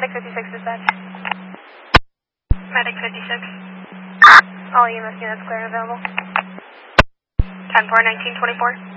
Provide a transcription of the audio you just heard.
Medic 56 dispatch. Medic 56. All EMS units clear and available. 10-4, 1924.